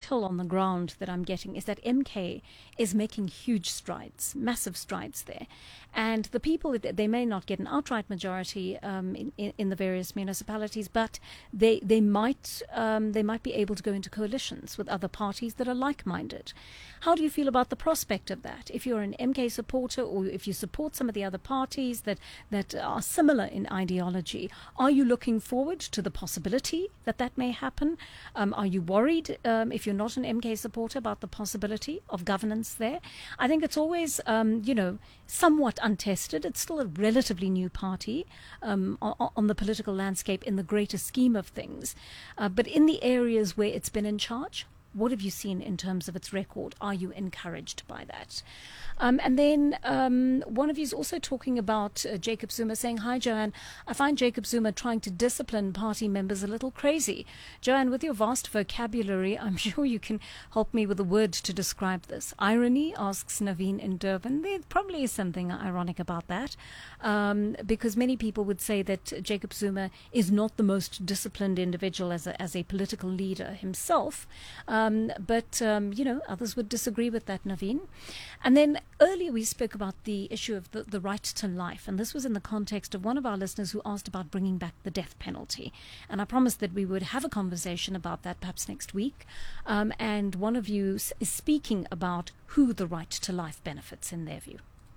intel on the ground that I'm getting is that MK is making huge strides, massive strides there. And the people, they may not get an outright majority in the various municipalities, but they might be able to go into coalitions with other parties that are like-minded. How do you feel about the prospect of that? If you're an MK supporter, or if you support some of the other parties that are similar in ideology, are you looking forward to the possibility that may happen? Are you worried, if you're not an MK supporter, about the possibility of governance there? I think it's always, somewhat untested. It's still a relatively new party on the political landscape in the greater scheme of things. But in the areas where it's been in charge, what have you seen in terms of its record? Are you encouraged by that? And then one of you is also talking about Jacob Zuma, saying, "Hi, Joanne. I find Jacob Zuma trying to discipline party members a little crazy." Joanne, with your vast vocabulary, I'm sure you can help me with a word to describe this. Irony, asks Naveen in Durban. There probably is something ironic about that, because many people would say that Jacob Zuma is not the most disciplined individual as a political leader himself. But others would disagree with that, Naveen. And then earlier we spoke about the issue of the right to life, and this was in the context of one of our listeners who asked about bringing back the death penalty. And I promised that we would have a conversation about that perhaps next week. And one of you is speaking about who the right to life benefits in their view.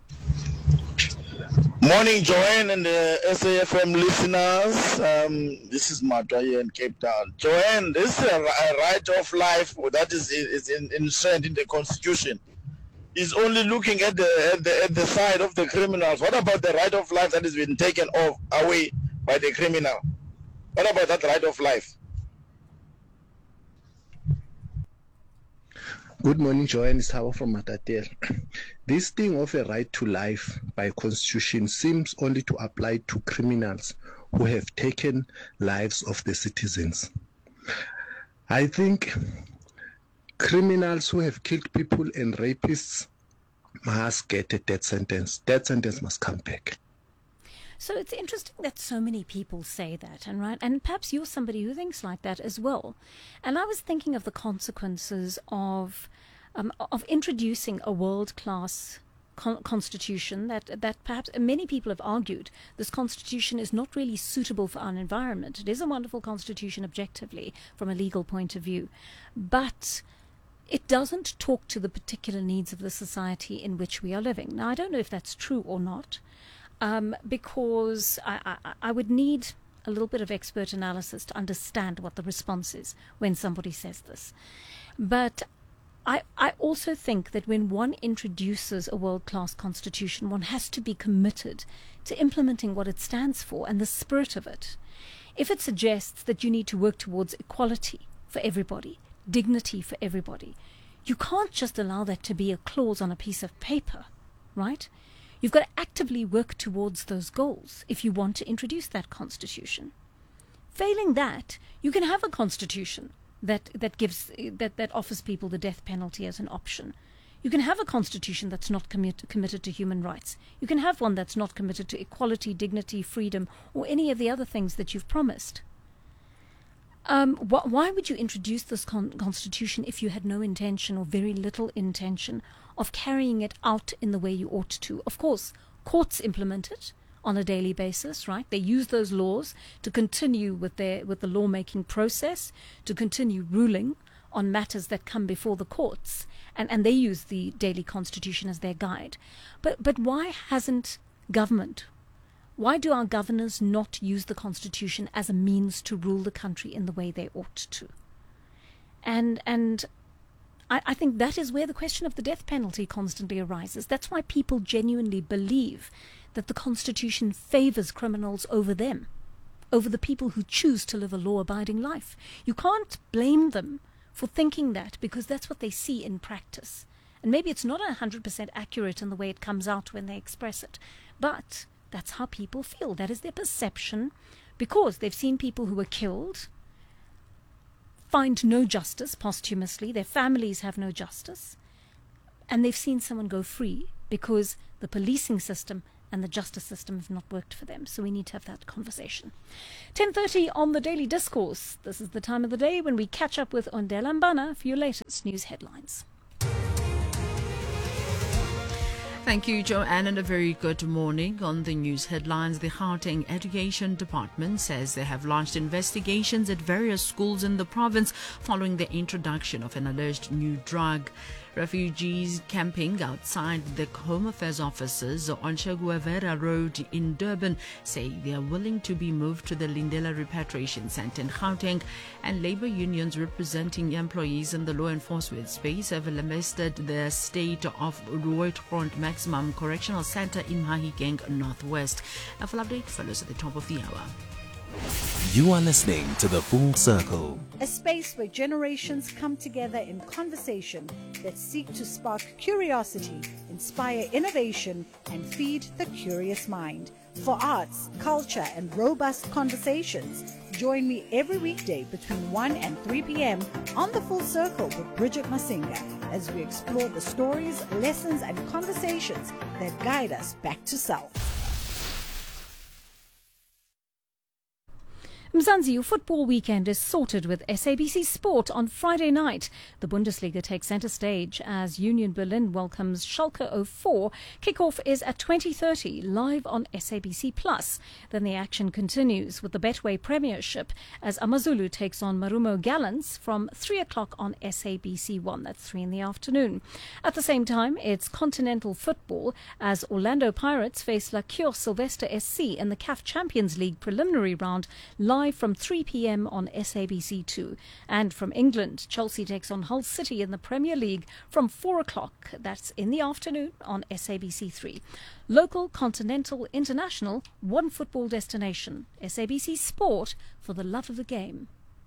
Morning, Joanne and the SAFM listeners. This is Madaya in Cape Town. Joanne, this is a right of life that is enshrined in the Constitution. Is only looking at the side of the criminals. What about the right of life that has been taken away by the criminal? What about that right of life? Good morning, Joanne. It's Hao from Matatel. This thing of a right to life by constitution seems only to apply to criminals who have taken lives of the citizens. I think criminals who have killed people and rapists must get a death sentence. Death sentence must come back. So it's interesting that so many people say that, and perhaps you're somebody who thinks like that as well. And I was thinking of the consequences of introducing a world-class constitution that perhaps many people have argued this constitution is not really suitable for our environment. It is a wonderful constitution objectively from a legal point of view, but it doesn't talk to the particular needs of the society in which we are living. Now, I don't know if that's true or not, because I would need a little bit of expert analysis to understand what the response is when somebody says this. But I also think that when one introduces a world-class constitution, one has to be committed to implementing what it stands for and the spirit of it. If it suggests that you need to work towards equality for everybody, dignity for everybody, you can't just allow that to be a clause on a piece of paper, right? You've got to actively work towards those goals if you want to introduce that constitution. Failing that, you can have a constitution that offers people the death penalty as an option. You can have a constitution that's not committed to human rights. You can have one that's not committed to equality, dignity, freedom, or any of the other things that you've promised. Why would you introduce this constitution if you had no intention or very little intention of carrying it out in the way you ought to? Of course, courts implement it on a daily basis, right? They use those laws to continue with the lawmaking process, to continue ruling on matters that come before the courts, and they use the daily constitution as their guide. But why hasn't government? Why do our governors not use the constitution as a means to rule the country in the way they ought to? And I think that is where the question of the death penalty constantly arises. That's why people genuinely believe that the constitution favors criminals over them, over the people who choose to live a law-abiding life. You can't blame them for thinking that, because that's what they see in practice. And maybe it's not 100% accurate in the way it comes out when they express it, but that's how people feel. That is their perception, because they've seen people who were killed find no justice posthumously, their families have no justice, and they've seen someone go free because the policing system and the justice system have not worked for them. So we need to have that conversation. 10:30 on the Daily Discourse. This is the time of the day when we catch up with Ondela Mbana for your latest news headlines. Thank you, Joanne, and a very good morning. On the news headlines, the Gauteng Education Department says they have launched investigations at various schools in the province following the introduction of an alleged new drug. Refugees camping outside the Home Affairs offices on Che Guevara Road in Durban say they are willing to be moved to the Lindela Repatriation Centre in Gauteng, and labour unions representing employees in the law enforcement space have lamented the state of Rooigrond Maximum Correctional Centre in Mahikeng Northwest. A full update follows at the top of the hour. You are listening to The Full Circle, a space where generations come together in conversation that seek to spark curiosity, inspire innovation, and feed the curious mind. For arts, culture, and robust conversations, join me every weekday between 1 and 3 p.m. on The Full Circle with Bridget Masinga as we explore the stories, lessons, and conversations that guide us back to self. Mzansi, your football weekend is sorted with SABC Sport on Friday night. The Bundesliga takes centre stage as Union Berlin welcomes Schalke 04. Kickoff is at 20:30 live on SABC Plus. Then the action continues with the Betway Premiership as Amazulu takes on Marumo Gallants from 3 o'clock on SABC 1. That's 3 in the afternoon. At the same time, it's continental football as Orlando Pirates face La Cure Sylvester SC in the CAF Champions League preliminary round live from 3 p.m. on SABC 2. And from England, Chelsea takes on Hull City in the Premier League from 4 o'clock. That's in the afternoon on SABC 3. Local, continental, international, one football destination. SABC Sport for the love of the game.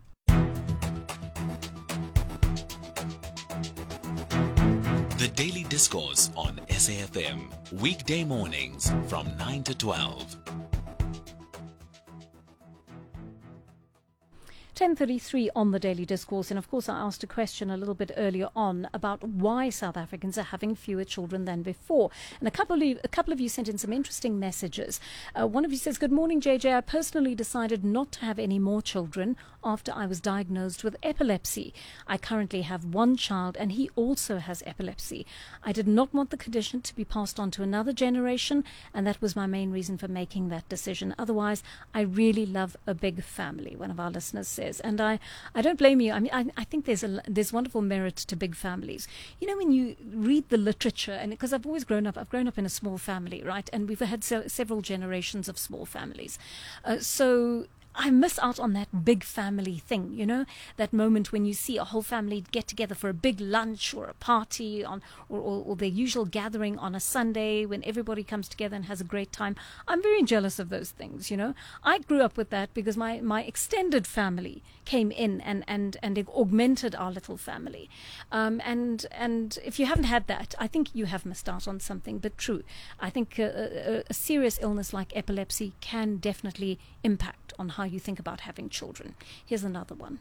The Daily Discourse on SAFM, weekday mornings from 9 to 12. 10:33 on the Daily Discourse, and of course I asked a question a little bit earlier on about why South Africans are having fewer children than before, and a couple of you sent in some interesting messages. One of you says, "Good morning, JJ. I personally decided not to have any more children after I was diagnosed with epilepsy. I currently have one child and he also has epilepsy. I did not want the condition to be passed on to another generation, and that was my main reason for making that decision. Otherwise, I really love a big family," one of our listeners says. And I don't blame you. I mean, I think there's wonderful merit to big families. You know, when you read the literature, and because I've grown up in a small family, right? And we've had several generations of small families. So I miss out on that big family thing, you know, that moment when you see a whole family get together for a big lunch or a party or their usual gathering on a Sunday when everybody comes together and has a great time. I'm very jealous of those things, you know. I grew up with that because my extended family came in and it augmented our little family. And if you haven't had that, I think you have missed out on something, but true. I think a serious illness like epilepsy can definitely impact on how you think about having children. Here's another one.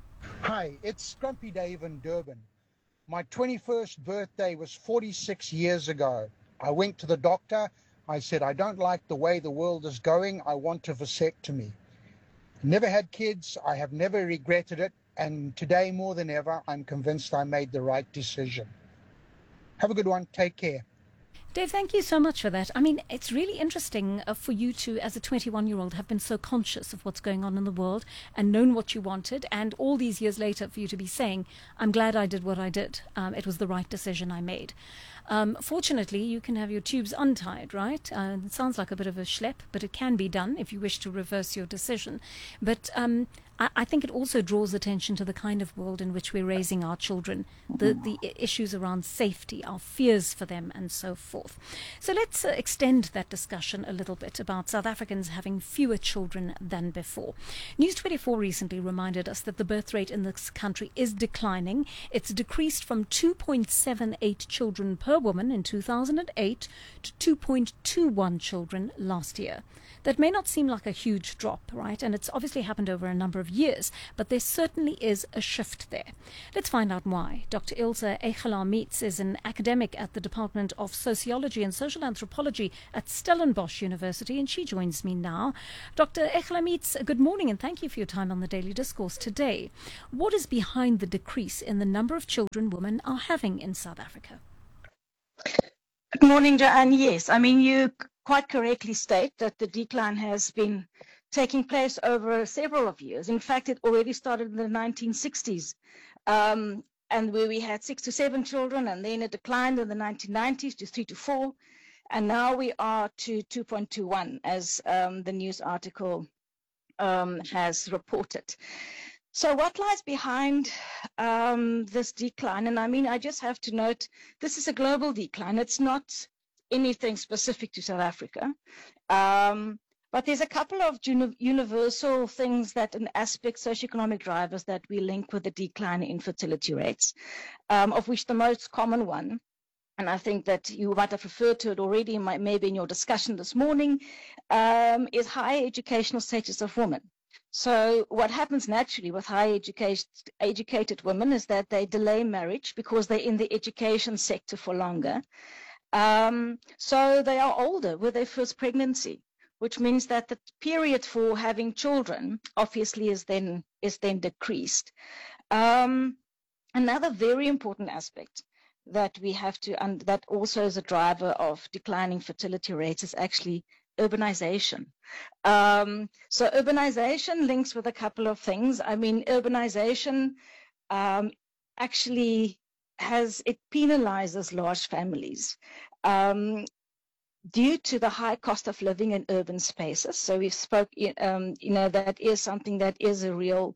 Hi, it's Grumpy Dave in Durban. My 21st birthday was 46 years ago. I went to the doctor. I said, I don't like the way the world is going. I want a vasectomy. Never had kids. I have never regretted it. And today, more than ever, I'm convinced I made the right decision. Have a good one. Take care. Dave, thank you so much for that. I mean, it's really interesting for you to, as a 21-year-old, have been so conscious of what's going on in the world and known what you wanted, and all these years later for you to be saying, I'm glad I did what I did. It was the right decision I made. Fortunately, you can have your tubes untied, right? It sounds like a bit of a schlep, but it can be done if you wish to reverse your decision. But I think it also draws attention to the kind of world in which we're raising our children, the issues around safety, our fears for them, and so forth. So let's extend that discussion a little bit about South Africans having fewer children than before. News 24 recently reminded us that the birth rate in this country is declining. It's decreased from 2.78 children per woman in 2008 to 2.21 children last year. That may not seem like a huge drop, right? And it's obviously happened over a number of of years, but there certainly is a shift there. Let's find out why. Dr. Ilse Egelaar-Meets is an academic at the Department of Sociology and Social Anthropology at Stellenbosch University, and she joins me now. Dr. Egelaar-Meets, good morning, and thank you for your time on the Daily Discourse today. What is behind the decrease in the number of children women are having in South Africa? Good morning, Joanne. Yes, I mean, you quite correctly state that the decline has been taking place over several of years. In fact, it already started in the 1960s, and where we had 6 to 7 children, and then it declined in the 1990s to 3 to 4, and now we are to 2.21, as the news article has reported. So what lies behind this decline? And I mean, I just have to note, this is a global decline. It's not anything specific to South Africa. But there's a couple of universal things that, in aspects, socioeconomic drivers that we link with the decline in fertility rates, of which the most common one, and I think that you might have referred to it already, maybe in your discussion this morning, is higher educational status of women. So what happens naturally with high educated women is that they delay marriage because they're in the education sector for longer. So they are older with their first pregnancy, which means that the period for having children obviously is then decreased. Another very important aspect that we have to, and that also is a driver of declining fertility rates, is actually urbanization. So urbanization links with a couple of things. I mean, urbanization actually it penalizes large families due to the high cost of living in urban spaces. So we spoke, that is something that is a real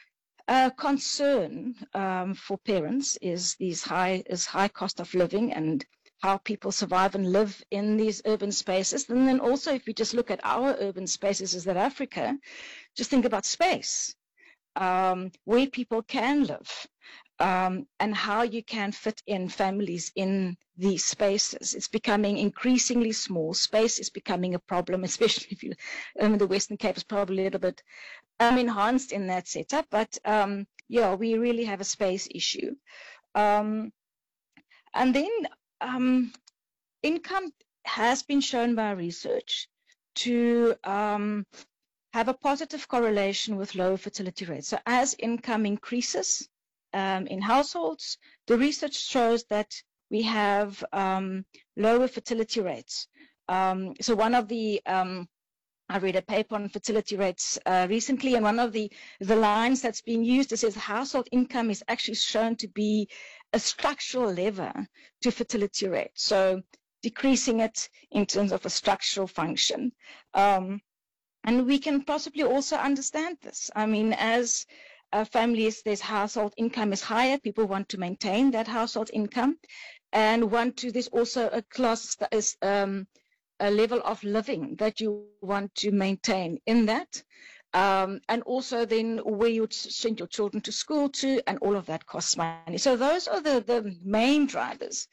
concern for parents, is high cost of living and how people survive and live in these urban spaces. And then also, if we just look at our urban spaces in South Africa, just think about space, where people can live, and how you can fit in families in these spaces. It's becoming increasingly small. Space is becoming a problem, especially if you, the Western Cape is probably a little bit enhanced in that setup. But we really have a space issue. And then income has been shown by research to have a positive correlation with lower fertility rates. So as income increases in households, the research shows that we have lower fertility rates. So one of the, I read a paper on fertility rates recently, and one of the lines that's being used, it says household income is actually shown to be a structural lever to fertility rate. So decreasing it in terms of a structural function. And we can possibly also understand this. I mean, as families, there's household income is higher, people want to maintain that household income, and there's also a class that is a level of living that you want to maintain in that. And also then where you send your children to school to, and all of that costs money. So those are the main drivers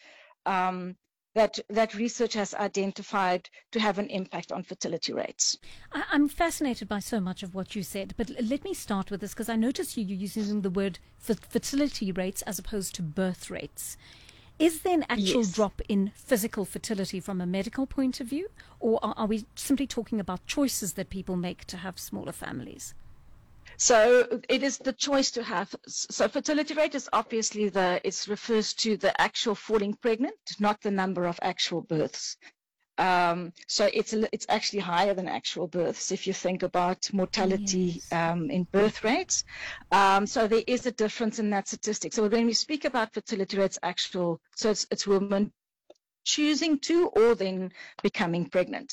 that research has identified to have an impact on fertility rates. I'm fascinated by so much of what you said, but let me start with this, because I noticed you using the word fertility rates as opposed to birth rates. Is there an actual drop in physical fertility from a medical point of view, or are we simply talking about choices that people make to have smaller families? So it is the choice to have. So fertility rate is obviously it refers to the actual falling pregnant, not the number of actual births. So it's actually higher than actual births if you think about mortality in birth rates. So there is a difference in that statistic. So when we speak about fertility rates, so it's women choosing to or then becoming pregnant.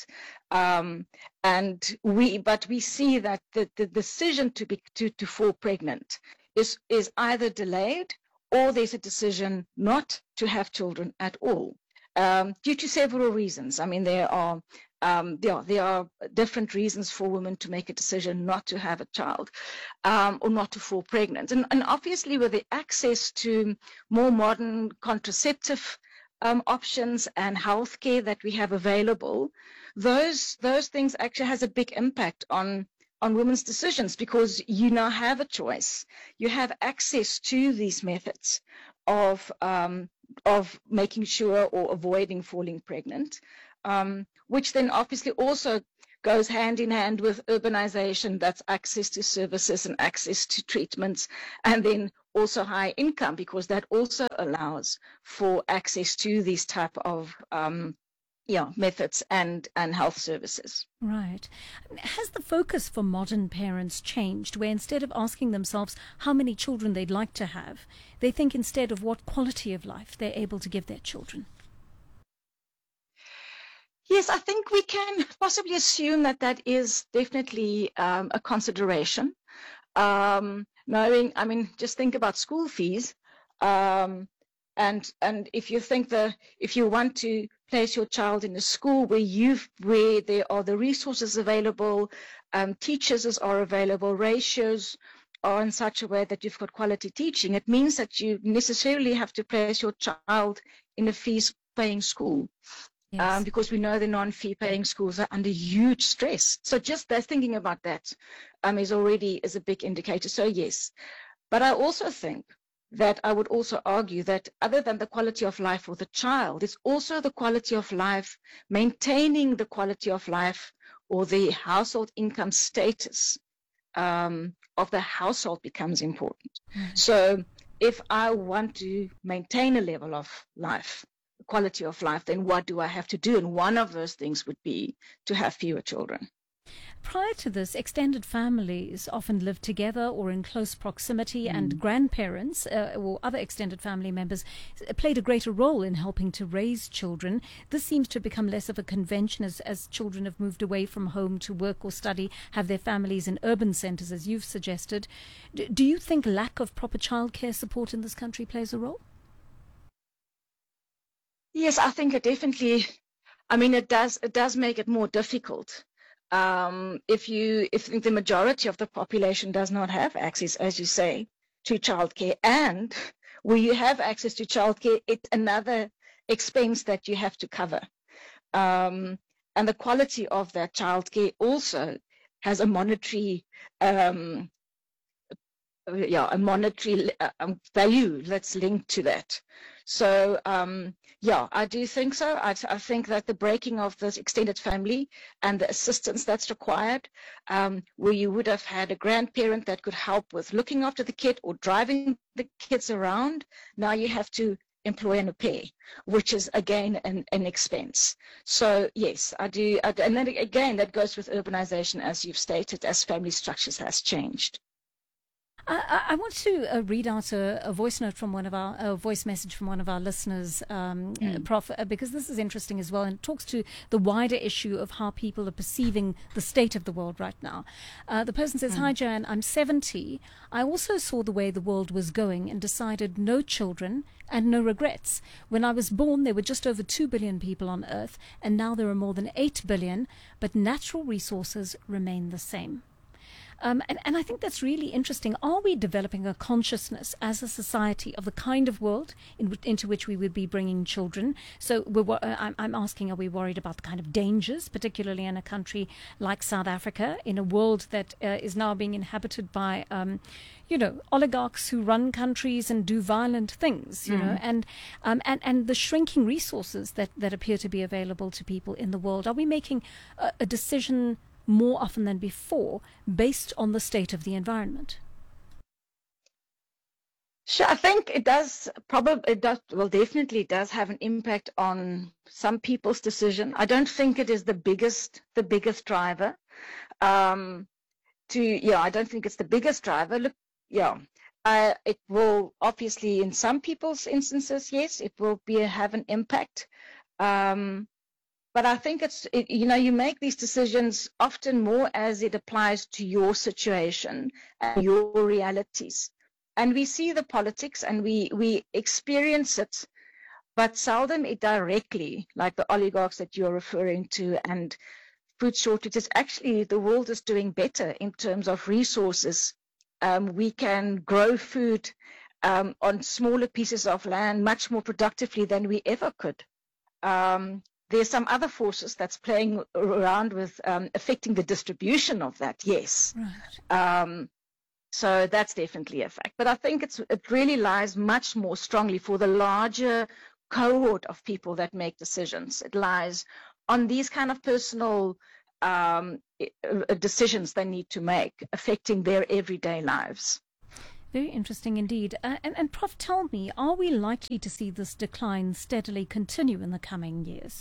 But we see that the decision to fall pregnant is either delayed, or there's a decision not to have children at all. Due to several reasons. I mean, there are different reasons for women to make a decision not to have a child or not to fall pregnant. And obviously, with the access to more modern contraceptive options and healthcare that we have available, those things actually has a big impact on women's decisions, because you now have a choice. You have access to these methods of making sure or avoiding falling pregnant, which then obviously also goes hand in hand with urbanization. That's access to services and access to treatments, and then also high income, because that also allows for access to these type of methods and health services. Right. Has the focus for modern parents changed, where instead of asking themselves how many children they'd like to have, they think instead of what quality of life they're able to give their children? Yes, I think we can possibly assume that is definitely a consideration. Just think about school fees. And if you want to place your child in a school where there are the resources available, teachers are available, ratios are in such a way that you've got quality teaching, it means that you necessarily have to place your child in a fees-paying school. Yes. Because we know the non-fee paying schools are under huge stress. So just thinking about that is a big indicator. So yes, but I also think that I would also argue that other than the quality of life for the child, it's also the quality of life, maintaining the quality of life or the household income status of the household becomes important. Mm-hmm. So if I want to maintain a level of life, quality of life, then what do I have to do? And one of those things would be to have fewer children. Prior to this, extended families often lived together or in close proximity, and grandparents or other extended family members played a greater role in helping to raise children. This seems to have become less of a convention as children have moved away from home to work or study, have their families in urban centres, as you've suggested. Do you think lack of proper childcare support in this country plays a role? Yes, I think it definitely. It does make it more difficult. If the majority of the population does not have access, as you say, to childcare, and where you have access to childcare, it's another expense that you have to cover. And the quality of that childcare also has a monetary value that's linked to that. So, I do think so. I think that the breaking of this extended family and the assistance that's required, where you would have had a grandparent that could help with looking after the kid or driving the kids around, now you have to employ an au pair, which is, again, an expense. So, yes, I do. And then, again, that goes with urbanization, as you've stated, as family structures has changed. I want to read out a voice note from a voice message from one of our listeners, Prof, because this is interesting as well, and it talks to the wider issue of how people are perceiving the state of the world right now. The person says, "Hi, Joanne, I'm 70. I also saw the way the world was going and decided no children and no regrets. When I was born, there were just over 2 billion people on Earth, and now there are more than 8 billion, but natural resources remain the same." And I think that's really interesting. Are we developing a consciousness as a society of the kind of world into which we would be bringing children? So I'm asking, are we worried about the kind of dangers, particularly in a country like South Africa, in a world that is now being inhabited by, oligarchs who run countries and do violent things, you know, and the shrinking resources that appear to be available to people in the world? Are we making a decision more often than before based on the state of the environment? Sure, I think it definitely does have an impact on some people's decision. I don't think it is the biggest driver. I don't think it's the biggest driver. Look, it will obviously, in some people's instances, yes, it will have an impact. But I think you make these decisions often more as it applies to your situation and your realities. And we see the politics and we experience it, but seldom it directly, like the oligarchs that you're referring to and food shortages. Actually, the world is doing better in terms of resources. We can grow food on smaller pieces of land much more productively than we ever could. there's some other forces that's playing around with affecting the distribution of that, yes. Right. So that's definitely a fact. But I think it really lies much more strongly for the larger cohort of people that make decisions. It lies on these kind of personal decisions they need to make, affecting their everyday lives. Very interesting indeed. And Prof, tell me, are we likely to see this decline steadily continue in the coming years?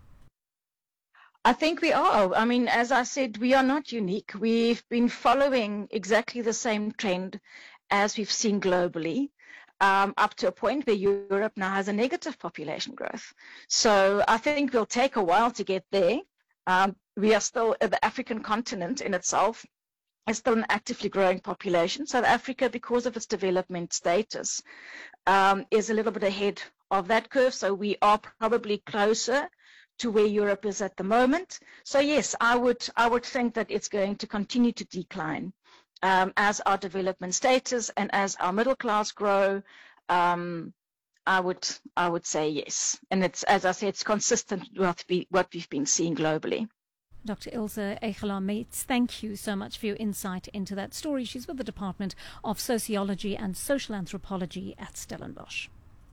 I think we are. I mean, as I said, we are not unique. We've been following exactly the same trend as we've seen globally, up to a point where Europe now has a negative population growth. So I think we'll take a while to get there. We are still, the African continent in itself is still an actively growing population. South Africa, because of its development status, is a little bit ahead of that curve. So we are probably closer to where Europe is at the moment. So yes, I would think that it's going to continue to decline as our development status and as our middle class grow. I would say yes, and it's, as I said, it's consistent with what we've been seeing globally. Dr. Ilse Egelaar-Mates, thank you so much for your insight into that story. She's with the Department of Sociology and Social Anthropology at Stellenbosch.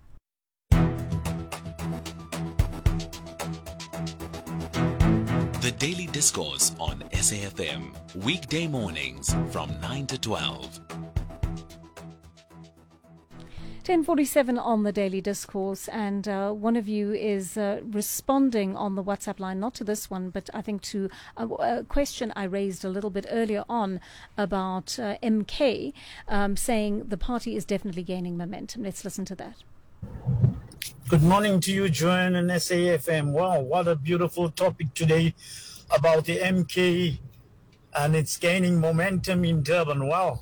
The Daily Discourse on SAFM, weekday mornings from 9 to 12. 10:47 on the Daily Discourse, and one of you is responding on the WhatsApp line, not to this one, but I think to a question I raised a little bit earlier on about MK, saying the party is definitely gaining momentum. Let's listen to that. Good morning to you, Joanne and SAFM. Wow, what a beautiful topic today about the MK, and it's gaining momentum in Durban. Wow,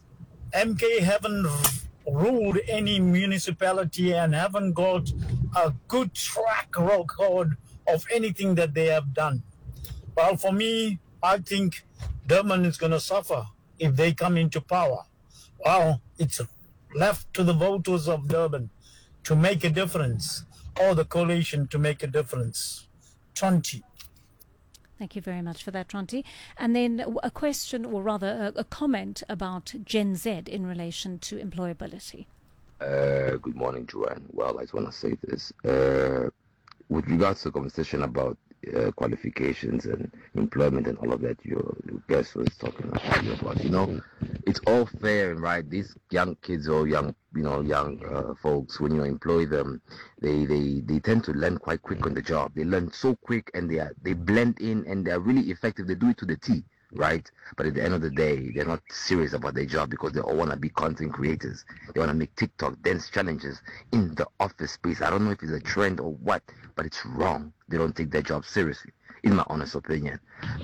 MK haven't ruled any municipality and haven't got a good track record of anything that they have done. Well, for me, I think Durban is going to suffer if they come into power. Well, it's left to the voters of Durban to make a difference, or the coalition to make a difference. Tronti. Thank you very much for that, Tronti. And then a question, or rather a comment about Gen Z in relation to employability. Good morning, Joanne. Well, I just want to say this. With regards to the conversation about qualifications and employment and all of that, your guest was talking about, it's all fair and right. These young kids or young folks, when you employ them, they tend to learn quite quick on the job. They learn so quick, and they blend in, and they're really effective. They do it to the T, right? But at the end of the day, they're not serious about their job because they all want to be content creators. They want to make TikTok dance challenges in the office space. I don't know if it's a trend or what, but it's wrong. They don't take their job seriously, in my honest opinion.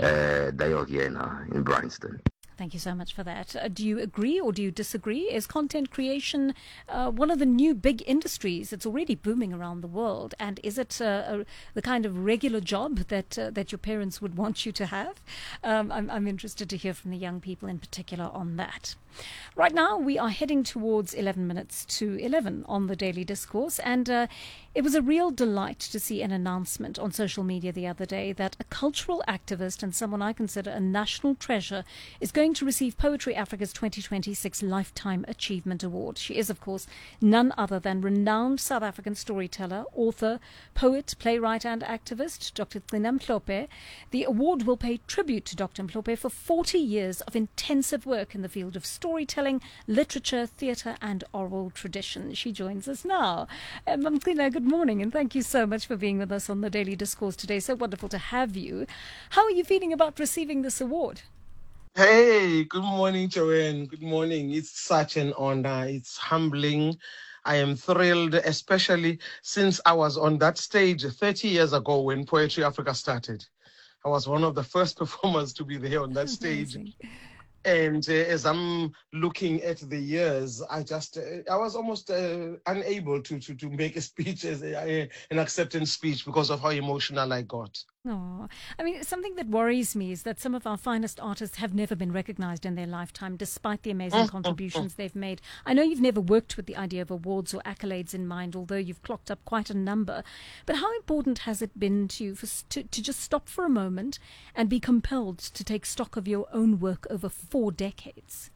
Dayo here in Bryanston. Thank you so much for that. Do you agree or do you disagree? Is content creation one of the new big industries? It's already booming around the world. And is it the kind of regular job that your parents would want you to have? I'm interested to hear from the young people in particular on that. Right now, we are heading towards 11 minutes to 11 on the Daily Discourse. And it was a real delight to see an announcement on social media the other day that a cultural activist and someone I consider a national treasure is going to receive Poetry Africa's 2026 Lifetime Achievement Award. She is, of course, none other than renowned South African storyteller, author, poet, playwright and activist, Dr. Gcina Mhlophe. The award will pay tribute to Dr. Mhlophe for 40 years of intensive work in the field of storytelling, literature, theatre and oral tradition. She joins us now. Gcina, good morning, and thank you so much for being with us on the Daily Discourse today. So wonderful to have you. How are you feeling about receiving this award? Hey, good morning, Joanne. Good morning. It's such an honor. It's humbling. I am thrilled, especially since I was on that stage 30 years ago when Poetry Africa started. I was one of the first performers to be there on that stage. Amazing. And as I'm looking at the years, I was almost unable to make a speech, an acceptance speech, because of how emotional I got. Oh, I mean, something that worries me is that some of our finest artists have never been recognized in their lifetime, despite the amazing contributions they've made. I know you've never worked with the idea of awards or accolades in mind, although you've clocked up quite a number. But how important has it been to you to just stop for a moment and be compelled to take stock of your own work over 4 decades?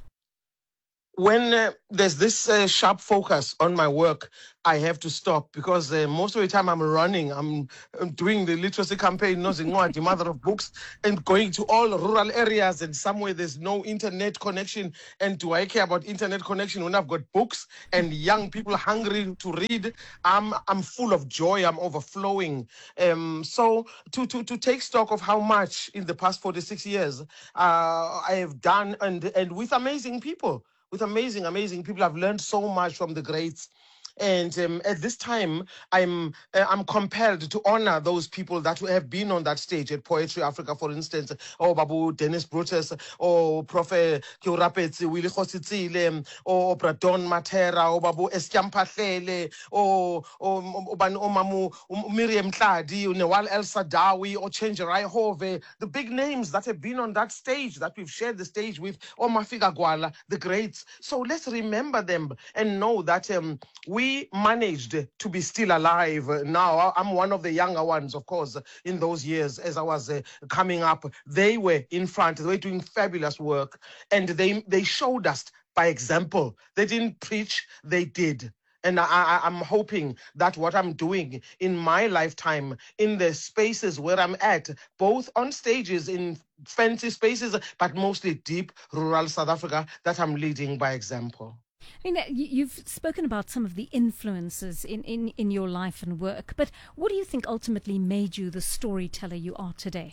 When there's this sharp focus on my work, I have to stop because most of the time I'm running. I'm doing the literacy campaign, Nozincwadi, Mother of Books, and going to all rural areas and somewhere there's no internet connection. And do I care about internet connection when I've got books and young people hungry to read? I'm full of joy. I'm overflowing. So to take stock of how much in the past 46 years I have done and with amazing people. With amazing people. I've learned so much from the greats. And at this time, I'm compelled to honor those people that have been on that stage at Poetry Africa, for instance, or Babu Dennis Brutus, or Prof. Kiurapetsi, Willie Khositsile, or Bradon Matera, or Babu Eskiam Pahlele, or Mamu Miriam Tladi, Newal El Sadawi, or Chenjerai Hove, the big names that have been on that stage that we've shared the stage with, or Mafika Gwala, the greats. So let's remember them and know that we managed to be still alive. Now, I'm one of the younger ones, of course, in those years as I was coming up. They were in front. They were doing fabulous work. And they showed us by example. They didn't preach, they did. And I'm hoping that what I'm doing in my lifetime, in the spaces where I'm at, both on stages, in fancy spaces, but mostly deep rural South Africa, that I'm leading by example. I mean, you've spoken about some of the influences in your life and work, but what do you think ultimately made you the storyteller you are today?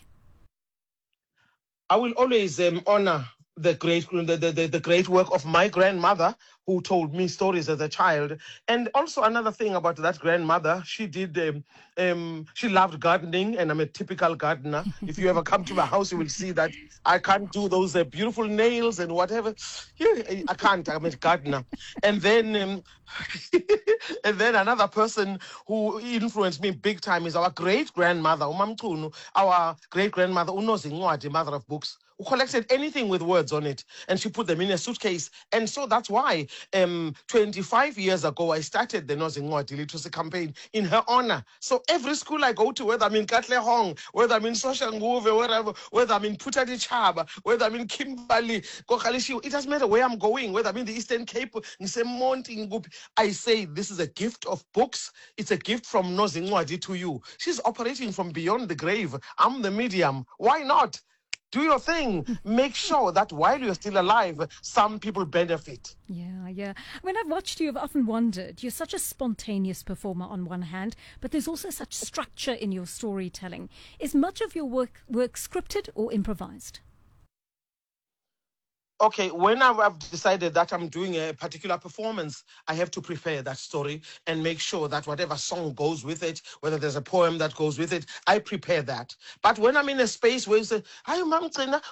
I will always honor the great work of my grandmother, who told me stories as a child. And also another thing about that grandmother, she did, she loved gardening, and I'm a typical gardener. If you ever come to my house, you will see that I can't do those beautiful nails and whatever. Yeah, I can't, I'm a gardener. And then, and then another person who influenced me big time is our great-grandmother, Umamchunu, our great-grandmother, Unozincwadi, Mother of Books, who collected anything with words on it, and she put them in a suitcase. And so that's why 25 years ago, I started the Nozincwadi Literacy Campaign in her honor. So every school I go to, whether I'm in Katlehong, whether I'm in Soshanguve, whether I'm in Putati Chaba, whether I'm in Kimberley, Kokalishiu, it doesn't matter where I'm going, whether I'm in the Eastern Cape, I say this is a gift of books. It's a gift from Nozincwadi to you. She's operating from beyond the grave. I'm the medium. Why not? Do your thing. Make sure that while you're still alive, some people benefit. Yeah. When I've watched you, I've often wondered, you're such a spontaneous performer on one hand, but there's also such structure in your storytelling. Is much of your work scripted or improvised? Okay, when I've decided that I'm doing a particular performance, I have to prepare that story and make sure that whatever song goes with it, whether there's a poem that goes with it, I prepare that. But when I'm in a space where you say, I'm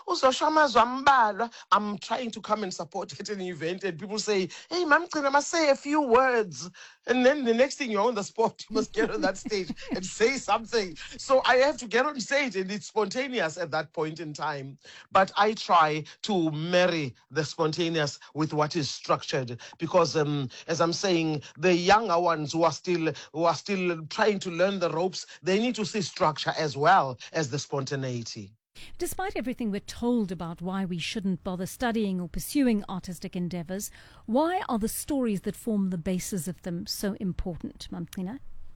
trying to come and support at an event, and people say, hey, I must say a few words. And then the next thing you're on the spot, you must get on that stage and say something. So I have to get on stage, and it's spontaneous at that point in time. But I try to marry the spontaneous with what is structured, because as I'm saying, the younger ones who are still trying to learn the ropes, they need to see structure as well as the spontaneity. Despite everything we're told about why we shouldn't bother studying or pursuing artistic endeavours, why are the stories that form the basis of them so important, Mamtina?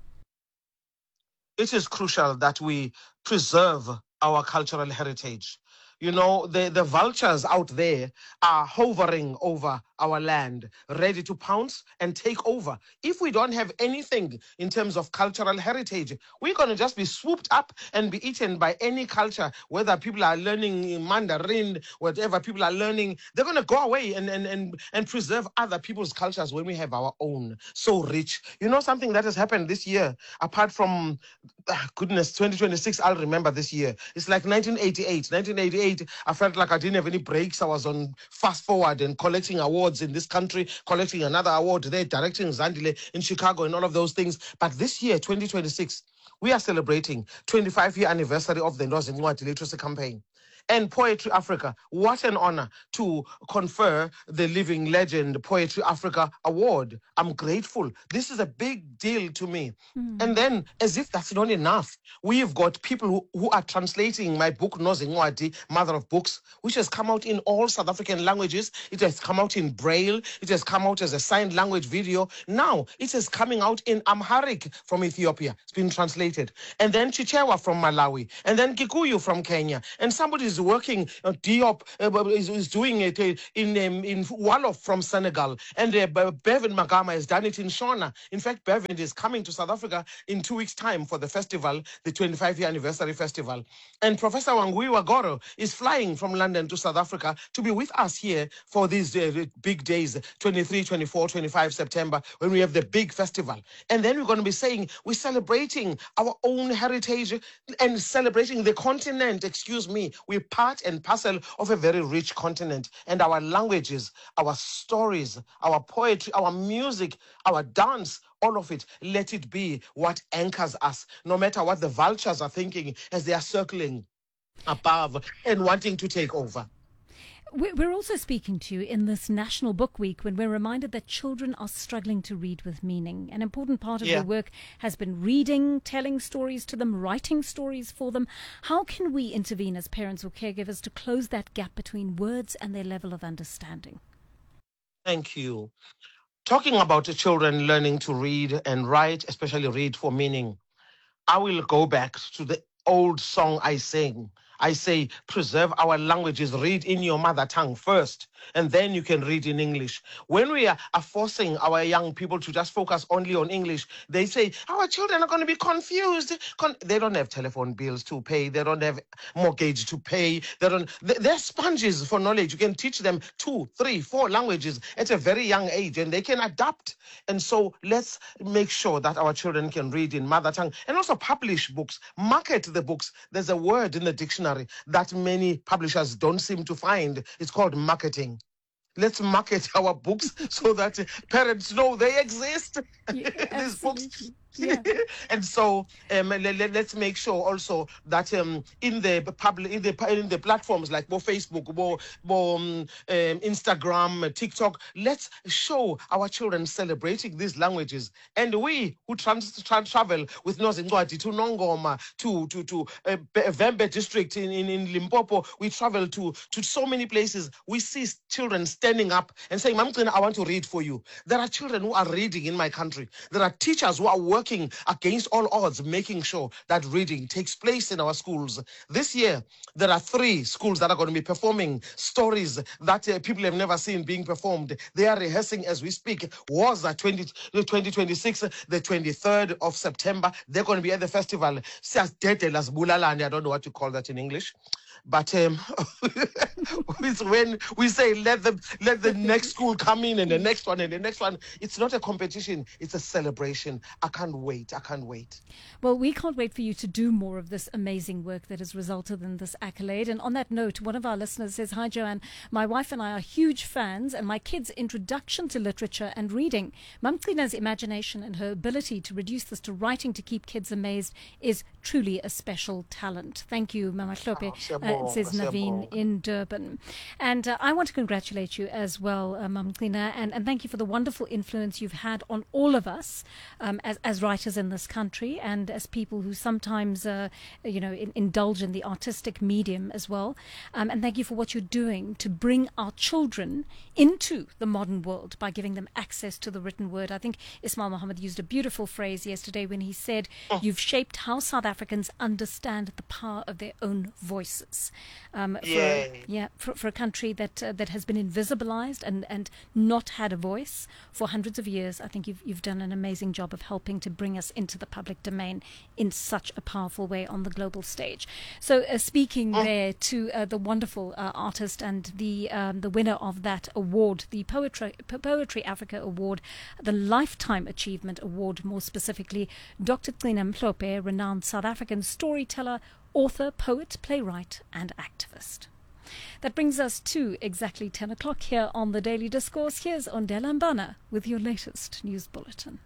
It is crucial that we preserve our cultural heritage. You know, the vultures out there are hovering over our land, ready to pounce and take over. If we don't have anything in terms of cultural heritage, we're going to just be swooped up and be eaten by any culture, whether people are learning Mandarin, whatever people are learning, they're going to go away and preserve other people's cultures when we have our own. So rich. You know, something that has happened this year, apart from, goodness, 2026, I'll remember this year. It's like 1988. I felt like I didn't have any breaks. I was on fast forward and collecting awards awards in this country, collecting another award there, directing Zandile in Chicago and all of those things. But this year, 2026, we are celebrating 25-year anniversary of the Ndozincwadi Literacy Campaign. And Poetry Africa, what an honor to confer the Living Legend Poetry Africa Award. I'm grateful. This is a big deal to me. And then, as if that's not enough, we've got people who are translating my book, Ndozincwadi, Mother of Books, which has come out in all South African languages. It has come out in Braille. It has come out as a signed language video. Now, it is coming out in Amharic from Ethiopia. It's been translated. And then Chichewa from Malawi. And then Kikuyu from Kenya. And somebody is working, Diop is doing it in Wolof from Senegal, and Bevan Magama has done it in Shona. In fact, Bevan is coming to South Africa in 2 weeks' time for the festival, the 25-year anniversary festival. And Professor Wangui Wagoro is flying from London to South Africa to be with us here for these big days, 23, 24, 25 September, when we have the big festival. And then we're going to be saying we're celebrating our own heritage and celebrating the continent, we're part and parcel of a very rich continent, and our languages, our stories, our poetry, our music, our dance, all of it, let it be what anchors us, no matter what the vultures are thinking as they are circling above and wanting to take over. We're also speaking to you in this National Book Week when we're reminded that children are struggling to read with meaning. An important part of your work has been reading, telling stories to them, writing stories for them. How can we intervene as parents or caregivers to close that gap between words and their level of understanding? Thank you. Talking about the children learning to read and write, especially read for meaning, I will go back to the old song I sing. I say, preserve our languages, read in your mother tongue first, and then you can read in English. When we are forcing our young people to just focus only on English, they say, our children are going to be confused. They don't have telephone bills to pay. They don't have mortgage to pay. They're sponges for knowledge. You can teach them 2, 3, 4 languages at a very young age, and they can adapt. And so let's make sure that our children can read in mother tongue and also publish books, market the books. There's a word in the dictionary that many publishers don't seem to find. It's called marketing. Let's market our books so that parents know they exist. These books. Yeah. And so let's make sure also that in the platforms like Facebook, Instagram, TikTok, let's show our children celebrating these languages. And we who travel with Ndozincwadi to Nongoma, to Vembe district in Limpopo, we travel to so many places. We see children standing up and saying, Mamcina, I want to read for you. There are children who are reading in my country. There are teachers who are working against all odds, making sure that reading takes place in our schools. This year, there are 3 schools that are going to be performing stories that people have never seen being performed. They are rehearsing as we speak. Was 2026, the 23rd of September. They're going to be at the festival. I don't know what to call that in English. But it's when we say let the next school come in and the next one and the next one. It's not a competition. It's a celebration. I can't wait. Well, we can't wait for you to do more of this amazing work that has resulted in this accolade. And on that note, one of our listeners says, hi, Joanne. My wife and I are huge fans, and my kids' introduction to literature and reading. Mamcina's imagination and her ability to reduce this to writing to keep kids amazed is truly a special talent. Thank you, Mama Hlope. Says Naveen in Durban. And I want to congratulate you as well, Mamcina, and thank you for the wonderful influence you've had on all of us as writers in this country and as people who sometimes, indulge in the artistic medium as well. And thank you for what you're doing to bring our children into the modern world by giving them access to the written word. I think Ismail Mohammed used a beautiful phrase yesterday when he said, you've shaped how South Africans understand the power of their own voices. For a country that has been invisibilized and not had a voice for hundreds of years. I think you've done an amazing job of helping to bring us into the public domain in such a powerful way on the global stage. So speaking there to the wonderful artist and the winner of that award, the Poetry Africa Award, the Lifetime Achievement Award more specifically, Dr. Gcina Mhlophe, renowned South African storyteller, author, poet, playwright and activist. That's That brings us to exactly 10 o'clock here on the Daily Discourse. Here's Ondela Mbana with your latest news bulletin.